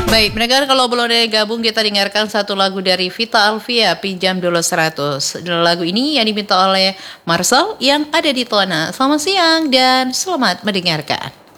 Baik, pendengar, kalau belum ada yang gabung, kita dengarkan satu lagu dari Vita Alvia, Pinjam Dulu 100. Lagu ini yang diminta oleh Marcel yang ada di Tona. Selamat siang dan selamat mendengarkan.